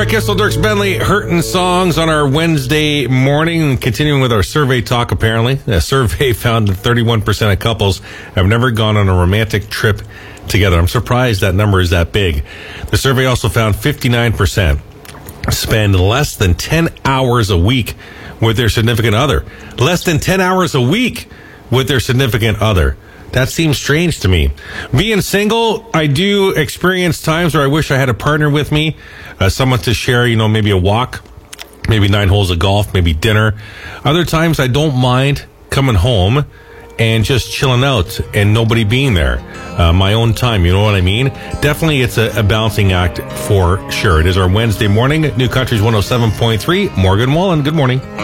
Laura Kissel, Dirks Bentley, Hurtin' Songs on our Wednesday morning. Continuing with our survey talk, apparently. A survey found that 31% of couples have never gone on a romantic trip together. I'm surprised that number is that big. The survey also found 59% spend less than 10 hours a week with their significant other. Less than 10 hours a week with their significant other. That seems strange to me. Being single, I do experience times where I wish I had a partner with me, someone to share, maybe a walk, maybe 9 holes of golf, maybe dinner. Other times I don't mind coming home and just chilling out and nobody being there. My own time, you know what I mean? Definitely it's a balancing act for sure. It is our Wednesday morning. New Country's 107.3. Morgan Wallen, good morning.